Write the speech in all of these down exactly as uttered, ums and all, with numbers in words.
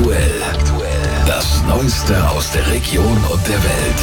Aktuell. Das Neueste aus der Region und der Welt.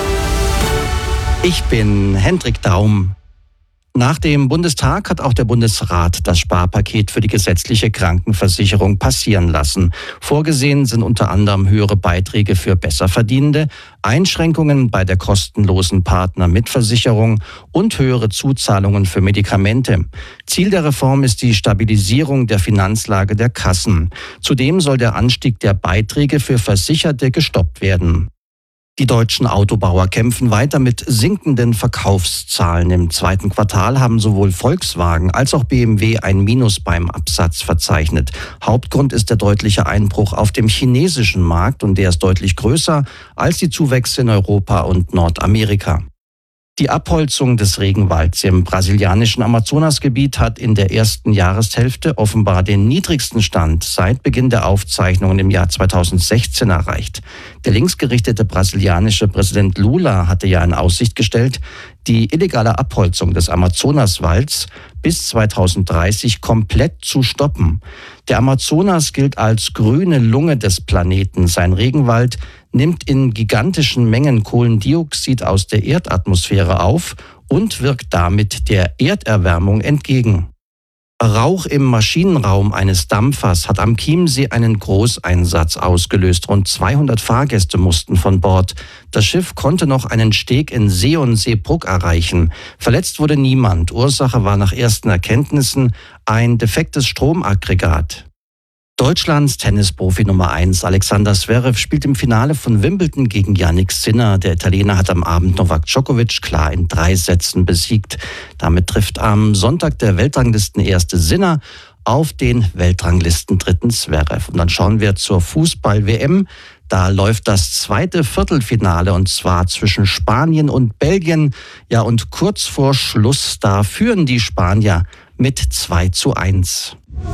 Ich bin Hendrik Daum. Nach dem Bundestag hat auch der Bundesrat das Sparpaket für die gesetzliche Krankenversicherung passieren lassen. Vorgesehen sind unter anderem höhere Beiträge für Besserverdienende, Einschränkungen bei der kostenlosen Partnermitversicherung und höhere Zuzahlungen für Medikamente. Ziel der Reform ist die Stabilisierung der Finanzlage der Kassen. Zudem soll der Anstieg der Beiträge für Versicherte gestoppt werden. Die deutschen Autobauer kämpfen weiter mit sinkenden Verkaufszahlen. Im zweiten Quartal haben sowohl Volkswagen als auch B M W ein Minus beim Absatz verzeichnet. Hauptgrund ist der deutliche Einbruch auf dem chinesischen Markt und der ist deutlich größer als die Zuwächse in Europa und Nordamerika. Die Abholzung des Regenwalds im brasilianischen Amazonasgebiet hat in der ersten Jahreshälfte offenbar den niedrigsten Stand seit Beginn der Aufzeichnungen im Jahr zweitausendsechzehn erreicht. Der linksgerichtete brasilianische Präsident Lula hatte ja in Aussicht gestellt, die illegale Abholzung des Amazonaswalds bis zweitausenddreißig komplett zu stoppen. Der Amazonas gilt als grüne Lunge des Planeten. Sein Regenwald nimmt in gigantischen Mengen Kohlendioxid aus der Erdatmosphäre auf und wirkt damit der Erderwärmung entgegen. Rauch im Maschinenraum eines Dampfers hat am Chiemsee einen Großeinsatz ausgelöst. Rund zweihundert Fahrgäste mussten von Bord. Das Schiff konnte noch einen Steg in See und Seebrugg erreichen. Verletzt wurde niemand. Ursache war nach ersten Erkenntnissen ein defektes Stromaggregat. Deutschlands Tennisprofi Nummer eins Alexander Zverev spielt im Finale von Wimbledon gegen Jannik Sinner. Der Italiener hat am Abend Novak Djokovic klar in drei Sätzen besiegt. Damit trifft am Sonntag der Weltranglistenerste Sinner auf den Weltranglistendritten Zverev. Und dann schauen wir zur Fußball-W M. Da läuft das zweite Viertelfinale und zwar zwischen Spanien und Belgien. Ja, und kurz vor Schluss, da führen die Spanier mit zwei zu eins.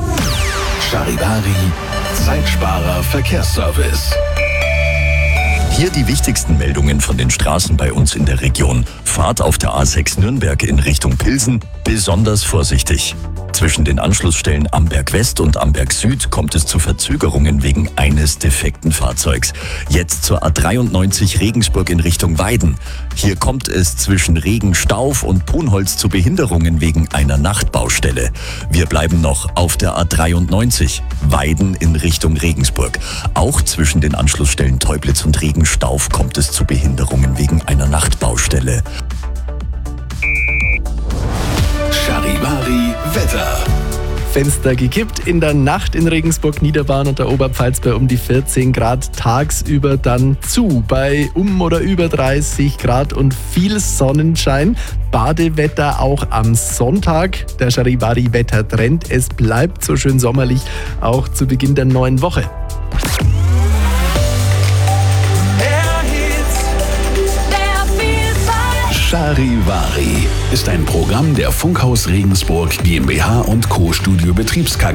Charivari, Zeitsparer Verkehrsservice. Hier die wichtigsten Meldungen von den Straßen bei uns in der Region. Fahrt auf der A sechs Nürnberg in Richtung Pilsen besonders vorsichtig. Zwischen den Anschlussstellen Amberg West und Amberg Süd kommt es zu Verzögerungen wegen eines defekten Fahrzeugs. Jetzt zur A dreiundneunzig Regensburg in Richtung Weiden. Hier kommt es zwischen Regenstauf und Punholz zu Behinderungen wegen einer Nachtbaustelle. Wir bleiben noch auf der A dreiundneunzig, Weiden in Richtung Regensburg. Auch zwischen den Anschlussstellen Teublitz und Regenstauf kommt es zu Behinderungen wegen einer Nachtbaustelle. Charivari Wetter. Fenster gekippt in der Nacht in Regensburg, Niederbayern und der Oberpfalz bei um die vierzehn Grad, tagsüber dann zu bei um oder über dreißig Grad und viel Sonnenschein. Badewetter auch am Sonntag. Der Charivari-Wettertrend, es bleibt so schön sommerlich, auch zu Beginn der neuen Woche. Charivari ist ein Programm der Funkhaus Regensburg GmbH und Co. Studio Betriebs